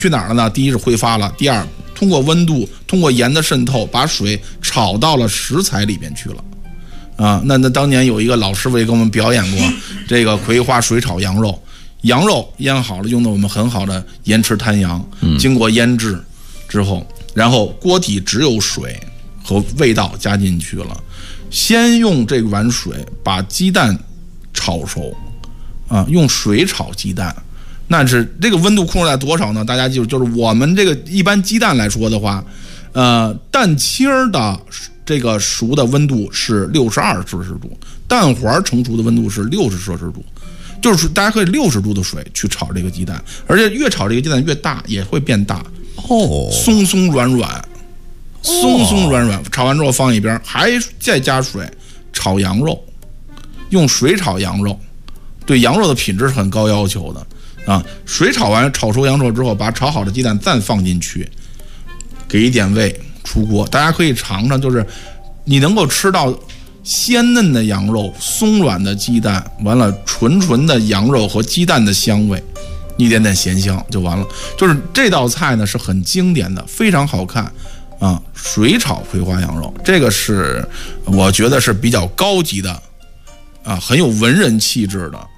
去哪儿了呢？第一是挥发了，第二通过温度，通过盐的渗透，把水炒到了食材里边去了。那当年有一个老师傅也给我们表演过这个葵花水炒羊肉，羊肉腌好了，用的我们很好的盐池滩羊，经过腌制之后，然后锅底只有水和味道加进去了，先用这碗水把鸡蛋炒熟，用水炒鸡蛋。那是这个温度控制在多少呢？大家就是我们这个一般鸡蛋来说的话，蛋清的这个熟的温度是62摄氏度，蛋黄成熟的温度是60摄氏度，就是大家可以60度的水去炒这个鸡蛋，而且越炒这个鸡蛋越大，也会变大，松松软软，松松软软。炒完之后放一边，还再加水炒羊肉，用水炒羊肉，对羊肉的品质是很高要求的。水炒完炒熟羊肉之后，把炒好的鸡蛋再放进去，给一点味，出锅。大家可以尝尝，就是你能够吃到鲜嫩的羊肉、松软的鸡蛋，完了纯纯的羊肉和鸡蛋的香味，一点点咸香就完了。就是这道菜呢是很经典的，非常好看水炒葵花羊肉，这个是我觉得是比较高级的很有文人气质的